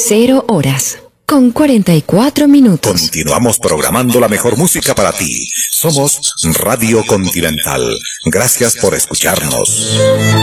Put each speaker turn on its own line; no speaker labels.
0:44.
Continuamos programando la mejor música para ti. Somos Radio Continental. Gracias por escucharnos.